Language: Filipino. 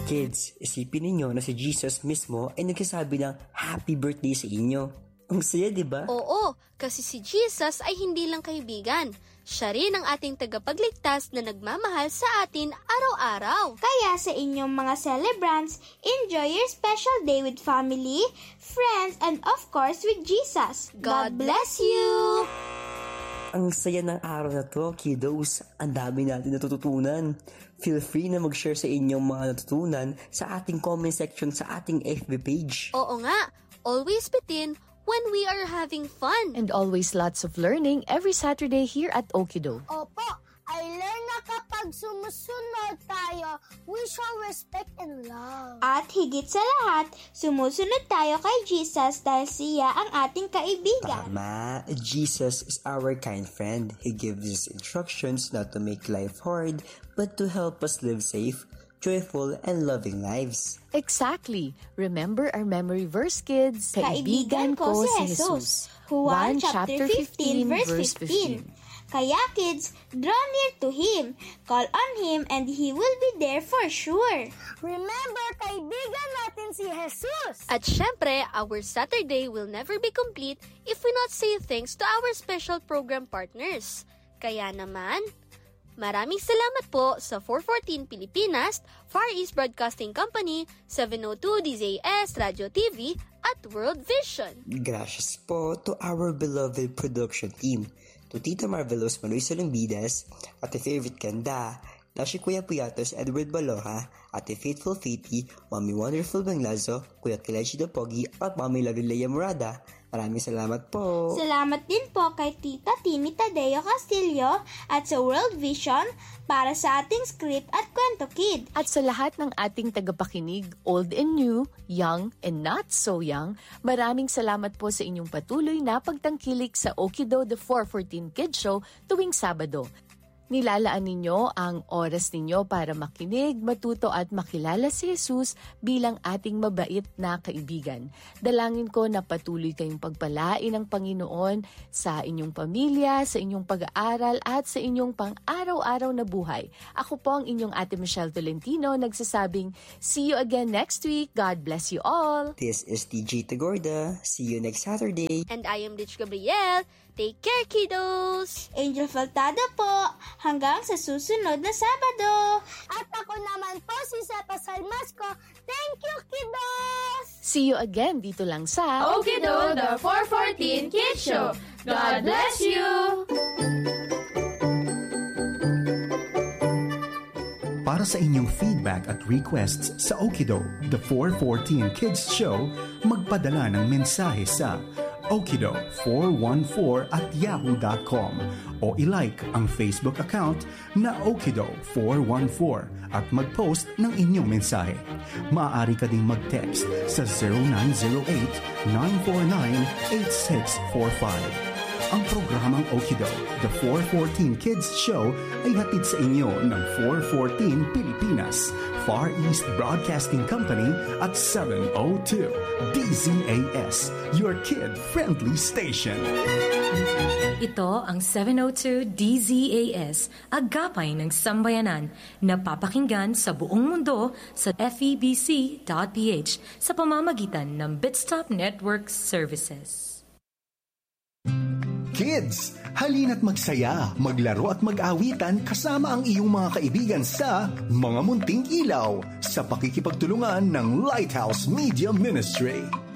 Kids, isipin ninyo na si Jesus mismo ay nagsasabi ng happy birthday sa inyo. Ang saya, di ba? Oo, kasi si Jesus ay hindi lang kaibigan. Siya rin ang ating tagapagligtas na nagmamahal sa atin araw-araw. Kaya sa inyong mga celebrants, enjoy your special day with family, friends, and of course with Jesus. God bless you! Ang saya ng araw na to, kiddos. Ang dami natin natututunan. Feel free na mag-share sa inyong mga natutunan sa ating comment section sa ating FB page. Oo nga, always bitin when we are having fun. And always lots of learning every Saturday here at Okido. Opo, I learn na kapag sumusunod tayo, we show respect and love. At higit sa lahat, sumusunod tayo kay Jesus dahil siya ang ating kaibigan. Tama, Jesus is our kind friend. He gives us instructions not to make life hard, but to help us live safe, joyful, and loving lives. Exactly. Remember our memory verse, kids. Kaibigan ko si Jesus. Juan chapter 15 verse 15. Kaya kids, draw near to Him, call on Him, and He will be there for sure. Remember, kaibigan natin si Jesus. At syempre, our Saturday will never be complete if we not say thanks to our special program partners. Kaya naman, maraming salamat po sa 414 Pilipinas, Far East Broadcasting Company, 702 DZS Radio TV, at World Vision. Gracias po to our beloved production team, to Tita Marvelous Manoy Salumbidas, Ate Favorite Ganda, Dashi Kuya Puyatos Edward Baloha, Ate Faithful Faithy, Mami Wonderful Banglazo, Kuya Kilechi Dopogi, at Mami Lovely Leia Murada. Maraming salamat po. Salamat din po kay Tita Timmy Tadeo Castillo at sa World Vision para sa ating script at kwento kid. At sa lahat ng ating tagapakinig, old and new, young and not so young, maraming salamat po sa inyong patuloy na pagtangkilik sa Okido The 414 Kids Show tuwing Sabado. Nilalaan ninyo ang oras ninyo para makinig, matuto at makilala si Jesus bilang ating mabait na kaibigan. Dalangin ko na patuloy kayong pagpalain ng Panginoon sa inyong pamilya, sa inyong pag-aaral at sa inyong pang-araw-araw na buhay. Ako po ang inyong Ate Michelle Tolentino nagsasabing, see you again next week. God bless you all. This is DJ Tagorda. See you next Saturday. And I am Ditch Gabriel. Take care, kiddos! Angel Faltado po. Hanggang sa susunod na Sabado. At ako naman po si Sepa Salmasco. Thank you, kiddos! See you again dito lang sa Okido, the 414 Kids Show. God bless you! Para sa inyong feedback at requests sa Okido, the 414 Kids Show, magpadala ng mensahe sa okido414@yahoo.com o ilike ang Facebook account na Okido414 at mag-post ng inyong mensahe. Maaari ka ding mag-text sa 0908-949-8645. Ang programang Okido, the 414 Kids Show ay hatid sa inyo ng 414 Pilipinas, Far East Broadcasting Company at 702 DZAS, your kid-friendly station. Ito ang 702 DZAS, agapay ng sambayanan, na papakinggan sa buong mundo sa FEBC.ph sa pamamagitan ng Bitstop Network Services. Kids, halina't magsaya, maglaro at mag-awitan kasama ang iyong mga kaibigan sa Mga Munting Ilaw sa pakikipagtulungan ng Lighthouse Media Ministry.